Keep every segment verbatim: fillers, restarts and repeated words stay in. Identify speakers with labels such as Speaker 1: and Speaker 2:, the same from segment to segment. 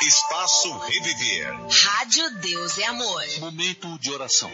Speaker 1: Espaço Reviver.
Speaker 2: Rádio Deus é Amor.
Speaker 3: Momento de oração.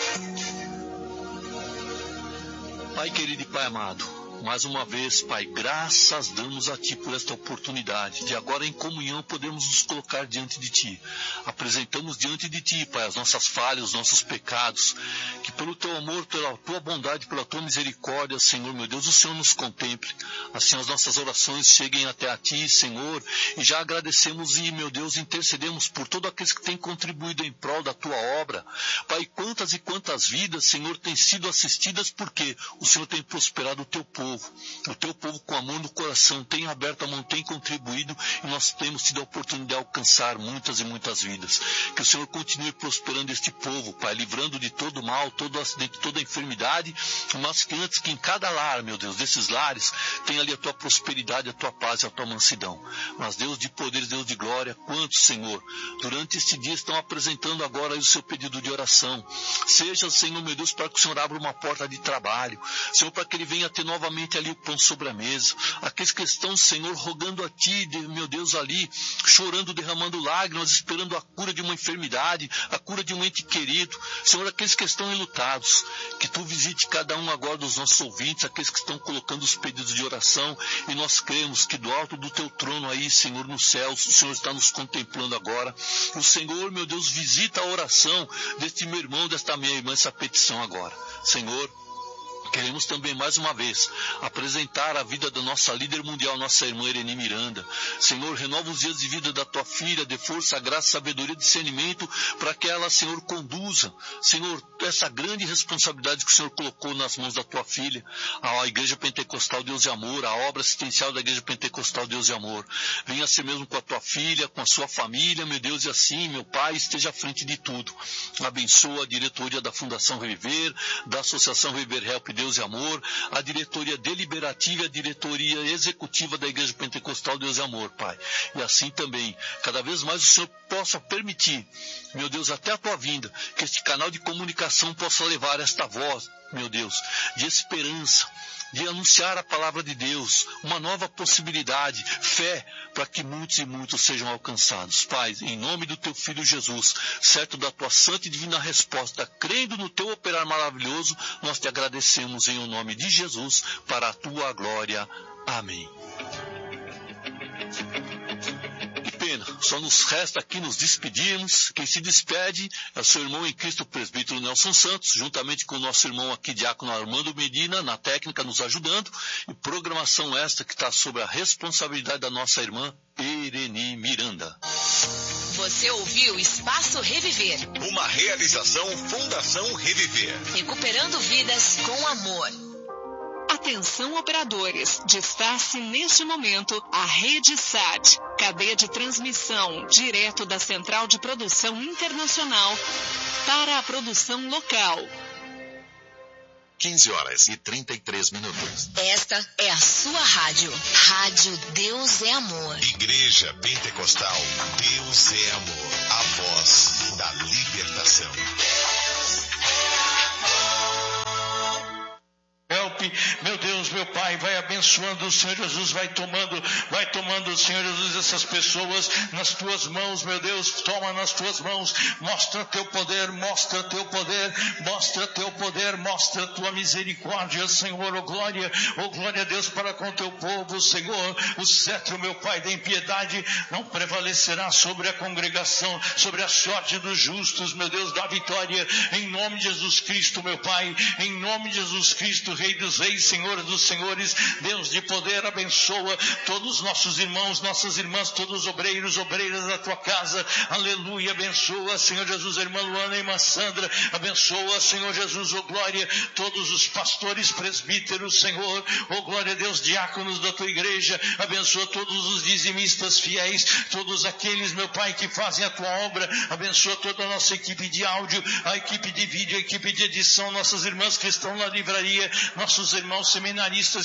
Speaker 3: Pai querido e Pai amado, mais uma vez, Pai, graças damos a Ti por esta oportunidade de agora em comunhão podermos nos colocar diante de Ti. Apresentamos diante de Ti, Pai, as nossas falhas, os nossos pecados, que pelo Teu amor, pela Tua bondade, pela Tua misericórdia, Senhor, meu Deus, o Senhor nos contemple. Assim as nossas orações cheguem até a Ti, Senhor, e já agradecemos e, meu Deus, intercedemos por todos aqueles que têm contribuído em prol da Tua obra. Pai, quantas e quantas vidas, Senhor, têm sido assistidas porque o Senhor tem prosperado o Teu povo. O Teu povo com amor no coração tem aberto a mão, tem contribuído e nós temos tido a oportunidade de alcançar muitas e muitas vidas. Que o Senhor continue prosperando este povo, Pai, livrando de todo mal, todo acidente, toda enfermidade, mas que antes que em cada lar, meu Deus, desses lares, tenha ali a Tua prosperidade, a Tua paz e a Tua mansidão. Mas Deus de poderes, Deus de glória, quantos, Senhor, durante este dia estão apresentando agora o seu pedido de oração. Seja, Senhor, meu Deus, para que o Senhor abra uma porta de trabalho, Senhor, para que ele venha ter novamente ali o pão sobre a mesa. Aqueles que estão, Senhor, rogando a Ti, meu Deus, ali, chorando, derramando lágrimas, esperando a cura de uma enfermidade, a cura de um ente querido. Senhor, aqueles que estão enlutados, que Tu visite cada um agora dos nossos ouvintes, aqueles que estão colocando os pedidos de oração, e nós cremos que do alto do Teu trono aí, Senhor, nos céus, o Senhor está nos contemplando agora. O Senhor, meu Deus, visita a oração deste meu irmão, desta minha irmã, essa petição agora. Senhor, queremos também, mais uma vez, apresentar a vida da nossa líder mundial, nossa irmã Irene Miranda. Senhor, renova os dias de vida da Tua filha, dê força, graça, sabedoria e discernimento para que ela, Senhor, conduza, Senhor, essa grande responsabilidade que o Senhor colocou nas mãos da Tua filha, a Igreja Pentecostal Deus de Amor, a obra assistencial da Igreja Pentecostal Deus de Amor. Venha ser mesmo com a Tua filha, com a sua família, meu Deus, e assim, meu Pai, esteja à frente de tudo. Abençoa a diretoria da Fundação Reviver, da Associação Reviver Help Deus e Amor, a diretoria deliberativa e a diretoria executiva da Igreja Pentecostal Deus e Amor, Pai. E assim também, cada vez mais o Senhor possa permitir, meu Deus, até a Tua vinda, que este canal de comunicação possa levar esta voz, meu Deus, de esperança, de anunciar a palavra de Deus, uma nova possibilidade, fé, para que muitos e muitos sejam alcançados. Pai, em nome do Teu Filho Jesus, certo da Tua santa e divina resposta, crendo no Teu operar maravilhoso, nós Te agradecemos em o nome de Jesus, para a Tua glória. Amém. Só nos resta aqui nos despedirmos. Quem se despede é o seu irmão em Cristo, o presbítero Nelson Santos, juntamente com o nosso irmão aqui, diácono Armando Medina, na técnica, nos ajudando, e programação esta que está sob a responsabilidade da nossa irmã Irene Miranda.
Speaker 2: Você ouviu Espaço Reviver.
Speaker 1: Uma realização Fundação Reviver.
Speaker 2: Recuperando vidas com amor.
Speaker 4: Atenção operadores, destaque neste momento a Rede S A T, cadeia de transmissão direto da Central de Produção Internacional para a produção local.
Speaker 1: quinze horas e trinta e três minutos.
Speaker 2: Esta é a sua rádio. Rádio Deus é Amor.
Speaker 1: Igreja Pentecostal Deus é Amor. A voz da libertação.
Speaker 5: Help, meu Deus, meu Pai, vai abençoando o Senhor Jesus, vai tomando, vai tomando o Senhor Jesus essas pessoas nas Tuas mãos, meu Deus, toma nas Tuas mãos, mostra Teu poder, mostra Teu poder, mostra Teu poder, mostra Tua misericórdia, Senhor, oh glória, oh glória a Deus para com Teu povo, Senhor, o cetro, meu Pai, da impiedade não prevalecerá sobre a congregação, sobre a sorte dos justos, meu Deus, da vitória, em nome de Jesus Cristo, meu Pai, em nome de Jesus Cristo, Rei dos Reis, Senhor dos Senhores, Deus de poder, abençoa todos os nossos irmãos, nossas irmãs, todos os obreiros, obreiras da Tua casa, aleluia, abençoa, Senhor Jesus, a irmã Luana e a irmã Sandra, abençoa, Senhor Jesus, oh glória, todos os pastores, presbíteros, Senhor, oh glória a Deus, diáconos da Tua igreja, abençoa todos os dizimistas fiéis, todos aqueles, meu Pai, que fazem a Tua obra, abençoa toda a nossa equipe de áudio, a equipe de vídeo, a equipe de edição, nossas irmãs que estão na livraria, nossos irmãos seminaristas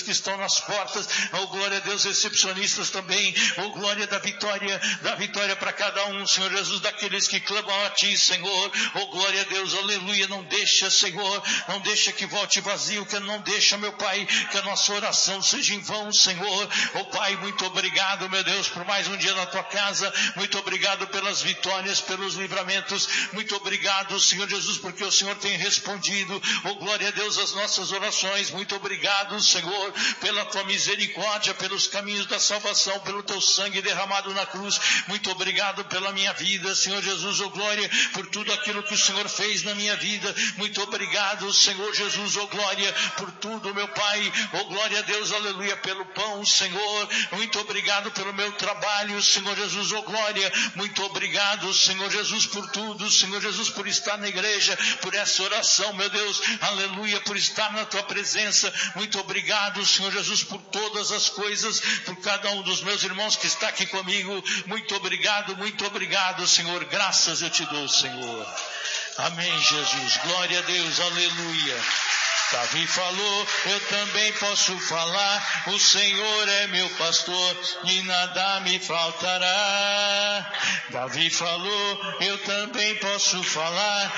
Speaker 5: que estão nas portas, oh glória a Deus, recepcionistas também, oh glória da vitória, da vitória para cada um, Senhor Jesus, daqueles que clamam a Ti, Senhor, oh glória a Deus, aleluia, não deixa, Senhor, não deixa que volte vazio, que não deixa, meu Pai, que a nossa oração seja em vão, Senhor, oh Pai, muito obrigado, meu Deus, por mais um dia na Tua casa, muito obrigado pelas vitórias, pelos livramentos, muito obrigado, Senhor Jesus, porque o Senhor tem respondido, oh glória a Deus, as nossas orações, muito obrigado, Senhor, pela Tua misericórdia, pelos caminhos da salvação, pelo Teu sangue derramado na cruz, muito obrigado pela minha vida, Senhor Jesus, oh glória, por tudo aquilo que o Senhor fez na minha vida, muito obrigado, Senhor Jesus, oh glória, por tudo, meu Pai, oh glória a Deus, aleluia, pelo pão, Senhor, muito obrigado pelo meu trabalho, Senhor Jesus, oh glória, muito obrigado, Senhor Jesus, por tudo, Senhor Jesus, por estar na igreja, por essa oração, meu Deus, aleluia, por estar na Tua presença, muito obrigado, Senhor Jesus, por todas as coisas, por cada um dos meus irmãos que está aqui comigo, muito obrigado, muito obrigado, Senhor, graças eu Te dou, Senhor, amém, Jesus, glória a Deus, aleluia. Davi falou, eu também posso falar, o Senhor é meu pastor e nada me faltará. Davi falou, eu também posso falar,